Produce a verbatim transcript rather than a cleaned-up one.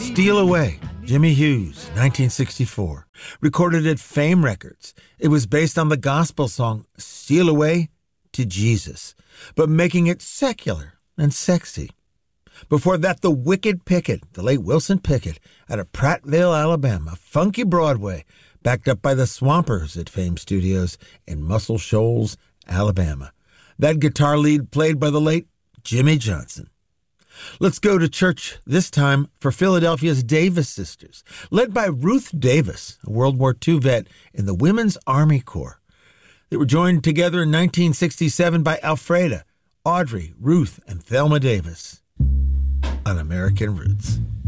Steal Away, Jimmy Hughes, nineteen sixty-four. Recorded at Fame Records. It was based on the gospel song Steal Away to Jesus, but making it secular and sexy. Before that, The Wicked Pickett, the late Wilson Pickett, out of Prattville, Alabama, funky Broadway, backed up by the Swampers at Fame Studios in Muscle Shoals, Alabama. That guitar lead played by the late Jimmy Johnson. Let's go to church, this time for Philadelphia's Davis sisters, led by Ruth Davis, a World War Two vet in the Women's Army Corps. They were joined together in nineteen sixty-seven by Alfreda, Audrey, Ruth, and Thelma Davis on American Roots.